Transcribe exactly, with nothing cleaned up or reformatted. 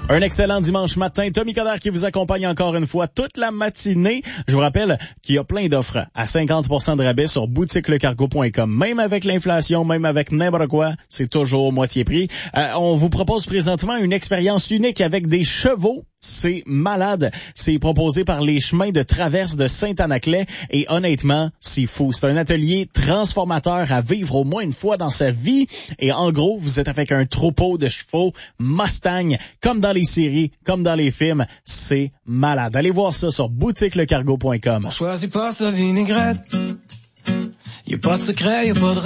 Un excellent dimanche matin. Tommy Coderre qui vous accompagne encore une fois toute la matinée. Je vous rappelle qu'il y a plein d'offres à cinquante pour cent de rabais sur boutique le cargo point com. Même avec l'inflation, même avec n'importe quoi, c'est toujours moitié prix. Euh, on vous propose présentement une expérience unique avec des chevaux. C'est malade. C'est proposé par les chemins de traverse de Saint-Anaclet et honnêtement, c'est fou. C'est un atelier transformateur à vivre au moins une fois dans sa vie et en gros, vous êtes avec un troupeau de chevaux Mustang comme dans les séries, comme dans les films. C'est malade. Allez voir ça sur boutique le cargo point com. On choisit pas sa vinaigrette. Y a pas de secret, y a pas de